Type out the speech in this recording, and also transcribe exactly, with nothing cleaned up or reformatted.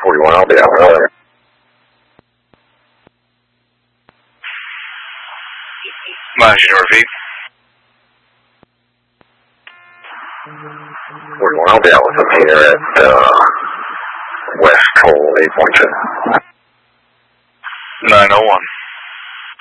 forty-one, I'll be out earlier. Miles North. forty-one, I'll be out with them here at uh, West Cole eight point two. nine oh one.